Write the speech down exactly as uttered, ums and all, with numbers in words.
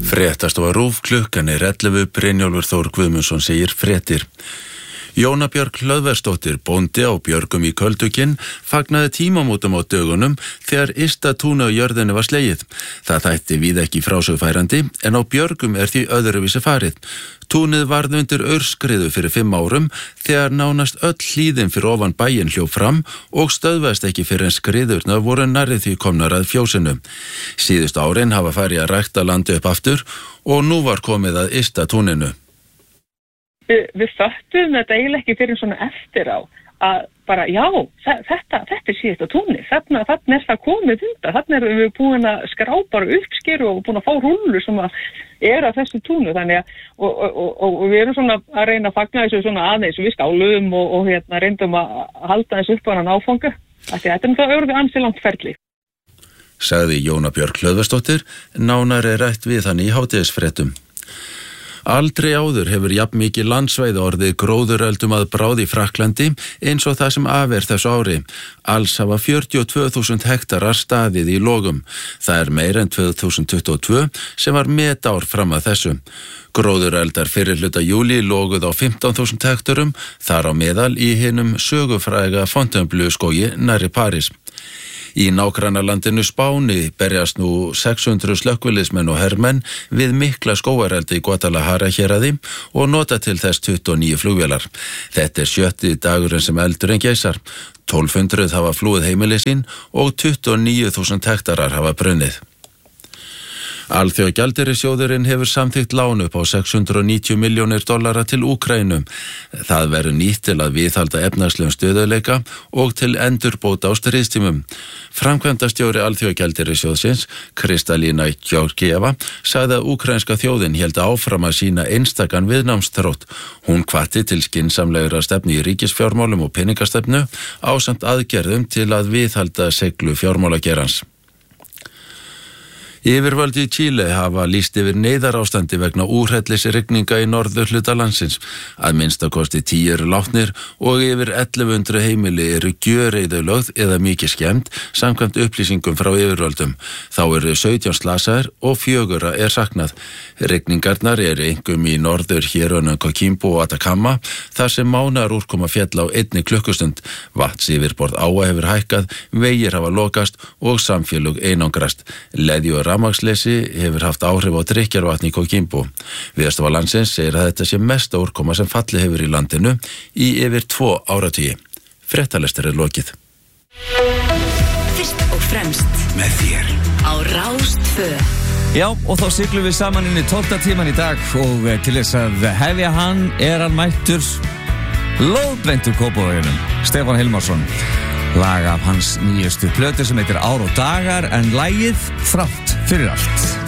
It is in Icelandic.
Fréttastofa RÚV, klukkan er ellefu, Brynjólfur Þór Guðmundsson segir fréttir. Jóna Björk Hlöðversdóttir, bóndi á Björgum í Köldukinn, fagnaði tímamótum á dögunum þegar ysta túnu á jörðinni var slegið. Það þætti víða ekki frásögfærandi, en á Björgum er því öðruvísi farið. Túnið varð undir aurskriðu fyrir fimm árum þegar nánast öll hlíðin fyrir ofan bæinn hljóp fram og stöðvaðist ekki fyrir en skriðurnar voru nærri því komnar að fjósinu. Síðust árin hafa farið að rækta landi upp aftur og nú var komið að ysta túninu. Við, við föttum þetta eiginlega ekki fyrir svona eftir á að bara já, þetta, þetta er síðasta túnið, þarna, þarna er það komið undan, þarna erum við búin að skrápa uppskeru og búin að fá rúllur sem að er að þessu túnu, þannig að og, og, og, og við erum svona að reyna að fagna þessu svona aðeins, við skáluðum og, og hérna reyndum að halda þessu upp á hann áfanga, af því að þetta er það örfið ansi langt ferli. Sagði Jóna Björk Hlöðversdóttir, nánar er rætt við hann í hádegisfréttum. Aldrei áður hefur jafn mikið landsvæði orðið gróðureldum að bráð í Frakklandi eins og það sem af er þessu ári. Alls hafa fjörutíu og tvö þúsund hektarar staðið í logum. Það er meira en tvö þúsund tuttugu og tvö sem var metár fram að þessu. Gróðureldar fyrir hluta júlí loguð á fimmtán þúsund hektarum, þar á meðal í hinum sögufræga Fontainebleau-skógi nærri París. Í nágrannalandinu Spáni berjast nú sex hundruð slökkviliðsmenn og hermenn við mikla skógareldi í Guadalajara héraði og nota til þess tuttugu og níu flugvélar. Þetta er sjötti dagurinn sem eldurinn geisar. tólf hundruð hafa flúið heimili sín og tuttugu og níu þúsund hektarar hafa brunnið. Alþjóðagjaldeyrissjóðurinn hefur samþykkt lán upp á sex hundruð og níutíu milljónir dollara til Úkraínu. Það verður nýtt til að viðhalda efnahagslegum stöðugleika og til endurbóta á stríðstímum. Framkvæmdastjóri Alþjóðagjaldeyrissjóðsins, Kristalína Georgieva, sagði að úkraínska þjóðin héldi áfram að sína einstakan viðnámsþrótt. Hún hvatti til skynsamlegra stefnu í ríkisfjármálum og peningastefnu ásamt aðgerðum til að viðhalda seiglu fjármálagerans. Yfirvöld í Chile hafa lýst yfir neyðarástandi vegna úrhellisrigninga í norðurhluta landsins. Að minnstakosti tíu eru látnir og yfir ellefu hundruð heimili eru gjöreyðilögð eða mikið skemmt samkvæmt upplýsingum frá yfirvöldum. Þá eru sautján slasaðir og fjögurra er saknað. Rigningarnar eru einkum í norður hérunum Coquimbo og Atacama þar sem mánaðar úrkoma féll á einni klukkustund. Vatnsyfirborð áa hefur hækkað, vegir hafa lokast og samfélög einangrast. Leðju og rafmagnsleysi hefur haft áhrif á drykkjarvatn í Coquimbo. Veðurstofa landsins segir að þetta sé mesta úrkoma sem fallið hefur í landinu í yfir tvo áratugi. Fréttalestur er lokið. Fyrst og fremst með þér á Rás tvö. Já, og þá siglum við saman inn í tólfta tíman í dag og til þess að hefja hann er hann mættur lóðbrentur Kópavoginum, Stefán Hilmarsson. Lag af hans nýjustu plötu sem heitir Ár og dagar en lagið Þrátt fyrir allt.